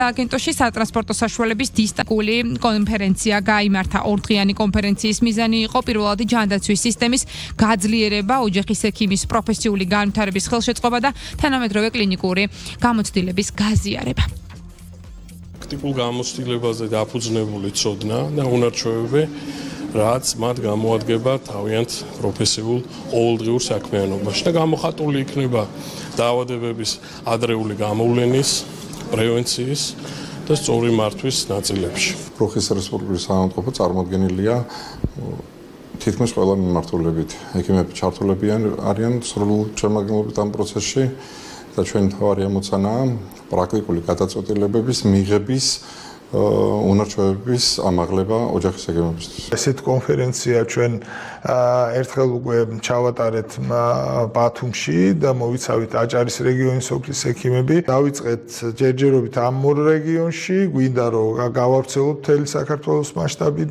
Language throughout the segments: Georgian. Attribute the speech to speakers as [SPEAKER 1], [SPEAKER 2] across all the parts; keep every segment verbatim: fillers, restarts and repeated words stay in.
[SPEAKER 1] აგენტოში სატრანსპორტო საშუალების დისტანციური კონფერენცია გაიმართა. ორდღიანი კონფერენციის მიზანი იყო პირველადი ჯანდაცვის სისტემის გაძლიერება, ოჯახის ექიმის პროფესიული განვითარების ხელშეწყობა და თანამედროვე კლინიკური გამოცდილების გაზიარება.
[SPEAKER 2] პრაქტიკულ გამოცდილებაზე დაფუძნებული ცოდნა და უნარჩვევები, რაც მათ გამოადგება თავიანთ პროფესიულ ყოველდღიურ საქმიანობაში და გამოხატული იქნება დაავადებების ადრეული გამოვლენის, პრევენციის და სწორი მართვის ნაწილებში.
[SPEAKER 3] პროფესიულ რესპუბლიკის საავადმყოფო წარმოდგენილია თითქმის ყველა მიმართულებით. ექიმები ჩართულებიან არიან სრულ შემადგენლობით ამ პროცესში და ჩვენი მთავარი ამოცანაა პრაქტიკული გადაწყვეტილებების მიღების უნარჩვევების ამაღლება ოჯახის ექიმებისთვის.
[SPEAKER 4] ესეთ კონფერენცია ჩვენ ერთხელ უკვე ჩავატარეთ ბათუმში და მოვიცავით აჭარის რეგიონის ოფისის ექიმები. დავიწყეთ ჯერჯერობით ამ ორ რეგიონში, გვინდა რომ გავავრცელოთ მთელი საქართველოს მასშტაბით.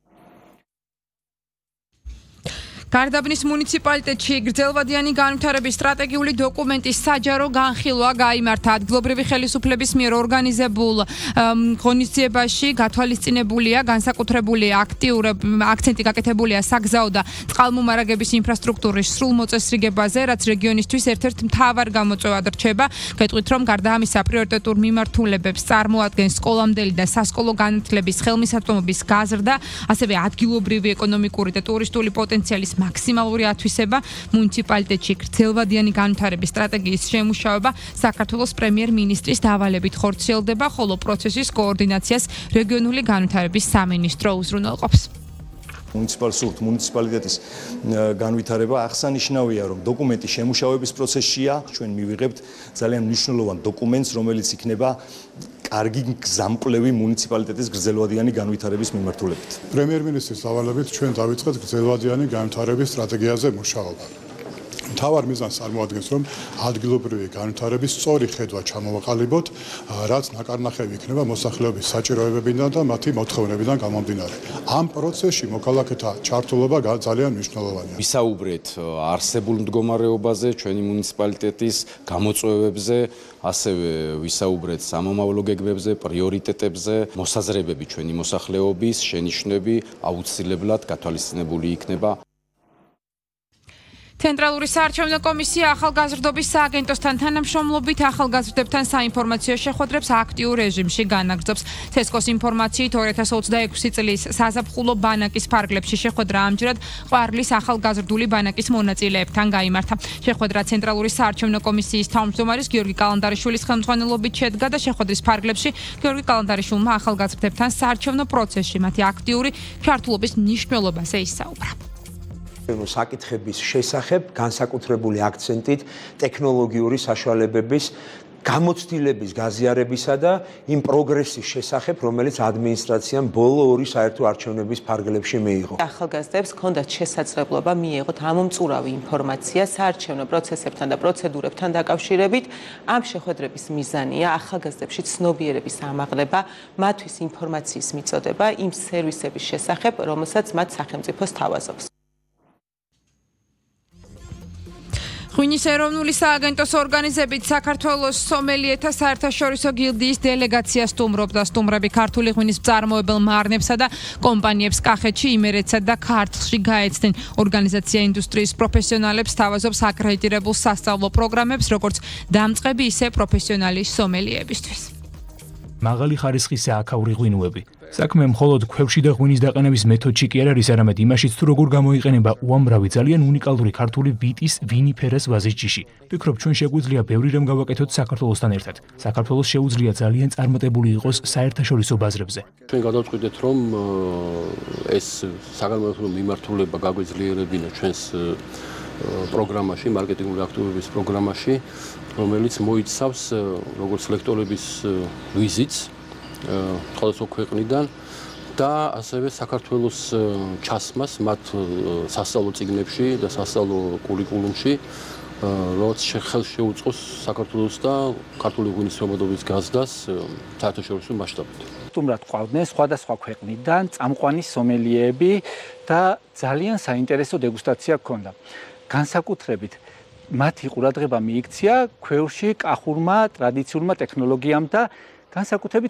[SPEAKER 1] გარდაბნის მუნიციპალიტეტში გრძელვადიანი განვითარების სტრატეგიული დოკუმენტის საჯარო განხილვა გაიმართა. ადგილობრივი ხელისუფლების მიერ ორგანიზებულ ღონისძიებაში გათვალისწინებულია განსაკუთრებული აქცენტი გაკეთებულია საგზაო და წყალმომარაგების ინფრასტრუქტურის სრულ მოწესრიგებაზე, რაც რეგიონისთვის ერთ-ერთ მთავარ გამოწვევად რჩება. გეტყვით, რომ გარდა ამისა პრიორიტეტულ მიმართულებებს წარმოადგენს სკოლამდელი და სასკოლო განათლების ხელმისაწვდომობის გაზრდა, ასევე ადგილობრივი ეკონომიკური და ტურისტული პოტენციალის მაქსიმალური ათვისება, მუნიციპალიტეტში გრძელვადიანი განვითარების სტრატეგიის შემუშავება საქართველოს პრემიერ-მინისტრის დავალებით ხორციელდება, ხოლო პროცესის კოორდინაციას რეგიონული განვითარების სამინისტრო უზრუნველყოფს.
[SPEAKER 5] მუნიციპალურ მუნიციპალიტეტის განვითარება აღსანიშნავია, რომ დოკუმენტი შემუშავების პროცესშია. ჩვენ მივიღებთ ძალიან მნიშვნელოვან დოკუმენტს, რომელიც იქნება კარგი გზამკვლევი მუნიციპალიტეტის გრძელვადიანი განვითარების მიმართულებით.
[SPEAKER 6] პრემიერ-მინისტრის დავალებით ჩვენ დავიწყეთ გრძელვადიანი განვითარების სტრატეგიაზე მუშაობა. მთავარ მიზანს წარმოადგენს, რომ ადგილობრივი განვითარების სწორი ხედვა ჩამოვაყალიბოთ, რაც ნაკარნახევი იქნება მოსახლეობის საჭიროებებიდან და მათი მოთხოვნებიდან გამომდინარე. ამ პროცესში მოქალაქეთა ჩართულობა ძალიან მნიშვნელოვანია.
[SPEAKER 7] ვისაუბრეთ არსებულ მდგომარეობაზე, ჩვენი მუნიციპალიტეტის გამოწვევებზე, ასევე ვისაუბრეთ სამომავლო გეგმებზე, პრიორიტეტებზე, მოსაზრებები ჩვენი მოსახლეობის, შენიშვნები აუცილებლად გათვალისწინებული იქნება.
[SPEAKER 1] ცენტრალური საარჩევნო კომისია ახალგაზრდობის სააგენტოსთან თანამშრომლობით ახალგაზრდებთან საინფორმაციო შეხვედრებს აქტიურ რეჟიმში განაგრძობს. ცესკოს ინფორმაციით ორი ათას ოცდაექვსი წლის საზაფხულო ბანაკის ფარგლებში შეხვედრა ამჯერად ყვარლის ახალგაზრდული ბანაკის მონაწილეებთან გაიმართა. შეხვედრა ცენტრალური საარჩევნო კომისიის თავმჯდომარის გიორგი კალანდარიშვილის ხელმძღვანელობით შედგა და შეხვედრის ფარგლებში გიორგი კალანდარიშვილმა ახალგაზრდებთან საარჩევნო პროცესში მათი აქტიური ჩართულობის მნიშვნელობაზე ისაუბრა.
[SPEAKER 8] საკითხების შესახებ განსაკუთრებული აქცენტით ტექნოლოგიური საშუალებების გამოცდილების გაზიარებისა და იმ პროგრესის შესახებ, რომელიც ადმინისტრაციამ ბოლო ორი საერთო არჩევნების ფარგლებში მიიღო.
[SPEAKER 9] ახალგაზრდებს ჰქონდათ შესაძლებლობა მიიღოთ ამომწურავი ინფორმაცია საარჩევნო პროცესებთან და პროცედურებთან დაკავშირებით. ამ შეხვედრების მიზანია ახალგაზრდებში ცნობიერების ამაღლება, მათთვის ინფორმაციის მიწოდება იმ სერვისების შესახებ, რომელსაც მათ სახელმწიფო სთავაზობს. ღვინის ეროვნული სააგენტოს ორგანიზებით საქართველოს სომელიეთა საერთაშორისო გილდიის დელეგაცია სტუმრობდა. სტუმრები ქართული ღვინის მწარმოებელ მარნებსა და კომპანიებს კახეთში, იმერეთსა და ქართლში გაეცდნენ. ორგანიზაცია ინდუსტრიის პროფესიონალებს სთავაზობს აკრედიტირებულ სასწავლო პროგრამებს, როგორც დამწყები, ისე პროფესიონალი სომელიებისთვის.
[SPEAKER 10] მაღალი ხარისხისა აქაური ღვინოები. საქმე მხოლოდ ქვევში და ღვინის დაყენების მეთოდში კი არ არის, არამედ იმაშიც, თუ როგორ გამოიყენება უამრავი ძალიან უნიკალური ქართული ვიტის ვინიფერას ვაზის ჯიში. ვფიქრობ, ჩვენ შეგვიძლია ბევრი რამ გავაკეთოთ საქართველოსთან ერთად. საქართველოს შეუძლია ძალიან წარმატებული იყოს საერთაშორისო ბაზრებზე.
[SPEAKER 11] ჩვენ გადავწყვიტეთ, რომ ეს საგანმანათლებლო მიმართულება გაგვეძლიერებინა ჩვენს პროგრამაში, მარკეტინგული აქტივობების პროგრამაში, რომელიც მოიცავს როგორც ლექტორების ვიზიტს სხვადასხვა ქვეყნიდან და ასევე საქართველოს ჩასმას მათ სასწავლო წიგნებში და სასწავლო კურიკულუმში, რაც ხელს შეუწყოს საქართველოს და ქართული ღვინის შემოქმედების გაზრდას საერთაშორისო მასშტაბით.
[SPEAKER 12] სტუმრად ყავდნენ სხვადასხვა ქვეყნიდან წამყვანი სომელიეები და ძალიან საინტერესო დეგუსტაცია ჰქონდა. განსაკუთრებით მათი ყურადღება მიიქცია ქვევრში კახურმა ტრადიციულმა ტექნოლოგიამ და განსაკუთრებით